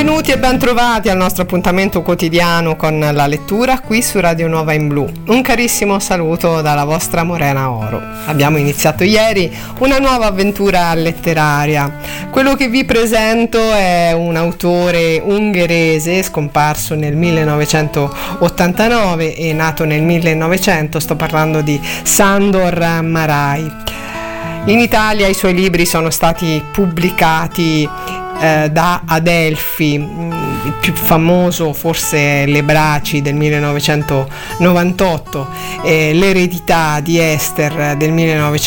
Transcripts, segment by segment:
Benvenuti e ben trovati al nostro appuntamento quotidiano con la lettura qui su Radio Nuova in Blu. Un carissimo saluto dalla vostra Morena Oro. Abbiamo iniziato ieri una nuova avventura letteraria. Quello che vi presento è un autore ungherese scomparso nel 1989 e nato nel 1900, sto parlando di Sándor Márai. In Italia i suoi libri sono stati pubblicati da Adelphi, il più famoso forse Le Braci del 1998, L'eredità di Esther del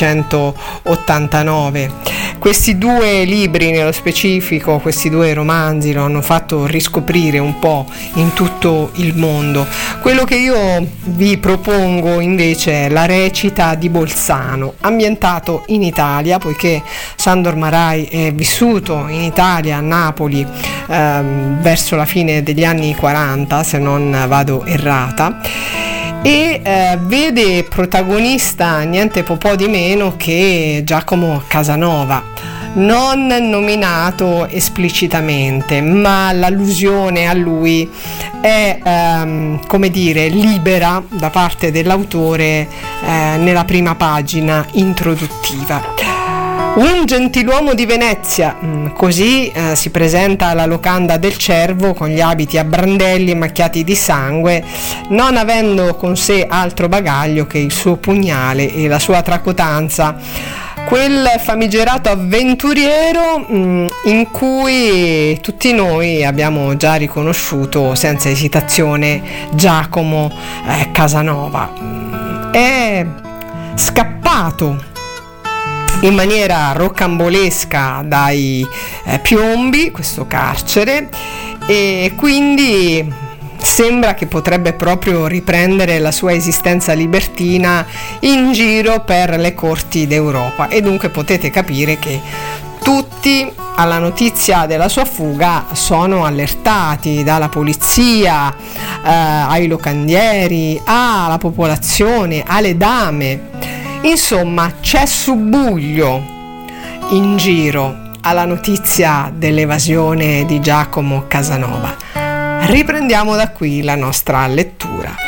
1989. Questi due libri nello specifico, questi due romanzi lo hanno fatto riscoprire un po' in tutto il mondo. Quello che io vi propongo invece è La recita di Bolzano, ambientato in Italia, poiché Sándor Márai è vissuto in Italia, a Napoli, verso la fine degli anni 40, se non vado errata, e vede protagonista niente po' di meno che Giacomo Casanova, non nominato esplicitamente, ma l'allusione a lui è come dire libera da parte dell'autore nella prima pagina introduttiva. Un gentiluomo di Venezia, così si presenta alla locanda del Cervo con gli abiti a brandelli macchiati di sangue, non avendo con sé altro bagaglio che il suo pugnale e la sua tracotanza, quel famigerato avventuriero in cui tutti noi abbiamo già riconosciuto senza esitazione Giacomo Casanova. È scappato in maniera rocambolesca dai piombi, questo carcere, e quindi sembra che potrebbe proprio riprendere la sua esistenza libertina in giro per le corti d'Europa, e dunque potete capire che tutti alla notizia della sua fuga sono allertati, dalla polizia ai locandieri, alla popolazione, alle dame. Insomma, c'è subbuglio in giro alla notizia dell'evasione di Giacomo Casanova. Riprendiamo da qui la nostra lettura.